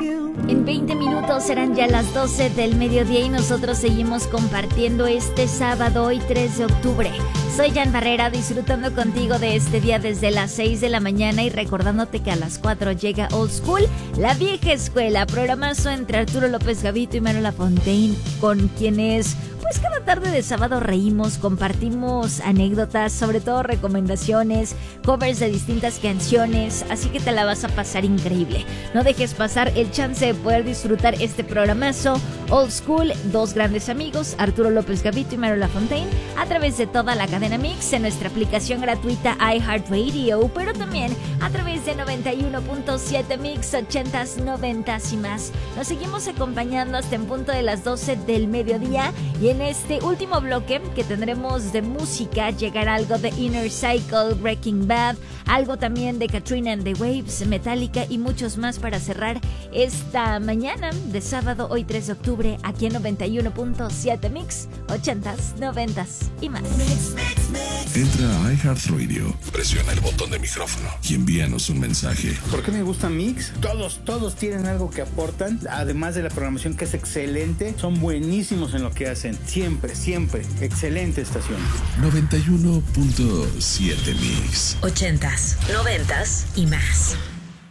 En 20 minutos serán ya las 12 del mediodía y nosotros seguimos compartiendo este sábado, hoy 3 de octubre. Soy Jan Barrera, disfrutando contigo de este día desde las 6 de la mañana y recordándote que a las 4 llega Old School, la vieja escuela, programazo entre Arturo López Gavito y Manuel Lafontaine, con quienes pues cada tarde de sábado reímos, compartimos anécdotas, sobre todo recomendaciones, covers de distintas canciones, así que te la vas a pasar increíble. No dejes pasar el chance de poder disfrutar este programazo Old School, dos grandes amigos, Arturo López Gavito y Manuel Lafontaine, a través de toda la cadena Mix, en nuestra aplicación gratuita iHeartRadio, pero también a través de 91.7 Mix, 80s, 90s y más. Nos seguimos acompañando hasta en punto de las 12 del mediodía y en este último bloque que tendremos de música llegará algo de Inner Cycle, Breaking Bad, algo también de Katrina and the Waves, Metallica y muchos más para cerrar esta mañana de sábado, hoy 3 de octubre, aquí en 91.7 Mix, 80s, 90s y más. Entra a iHeartRadio, presiona el botón de micrófono y envíanos un mensaje. ¿Por qué me gusta Mix? Todos tienen algo que aportan, además de la programación que es excelente, son buenísimos en lo que hacen. Siempre, excelente estación. 91.7 Mix. 80s, 90s y más.